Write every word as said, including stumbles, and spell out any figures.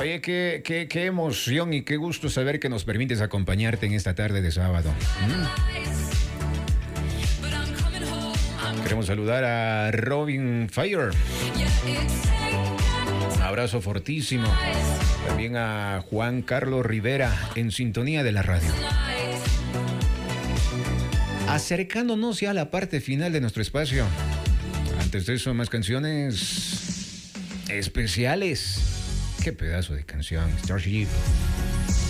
Oye, qué, qué, qué emoción y qué gusto saber que nos permites acompañarte en esta tarde de sábado. ¿Mm? Queremos saludar a Robin Fire. Un abrazo fortísimo. También a Juan Carlos Rivera en sintonía de la radio. Acercándonos ya a la parte final de nuestro espacio. Antes de eso, más canciones especiales. Qué pedazo de canción, Starship.